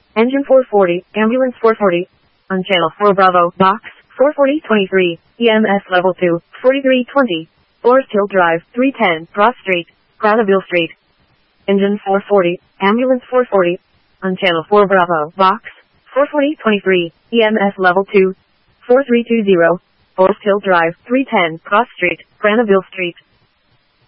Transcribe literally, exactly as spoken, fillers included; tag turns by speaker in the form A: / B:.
A: Engine four forty, ambulance four forty. On channel four Bravo, box, four forty twenty-three, E M S level two, forty-three twenty. Forest Hill Drive, three ten, Cross Street, Granville Street. Engine four forty, ambulance four forty. On channel four Bravo, box, four forty twenty-three, E M S level two, four three two zero. Forest Hill Drive, three ten, Cross Street, Granville Street.